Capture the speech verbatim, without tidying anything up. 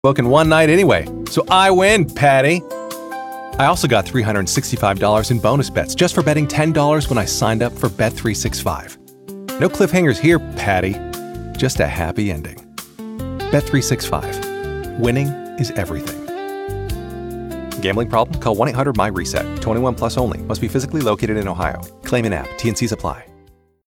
book in one night anyway, so I win, Patty. I also got three hundred sixty-five dollars in bonus bets just for betting ten dollars when I signed up for Bet three sixty-five. No cliffhangers here, Patty. Just a happy ending. Bet three sixty-five. Winning is everything. Gambling problem? Call one eight hundred M Y RESET. twenty-one plus only. Must be physically located in Ohio. Claim in app. T N Cs apply.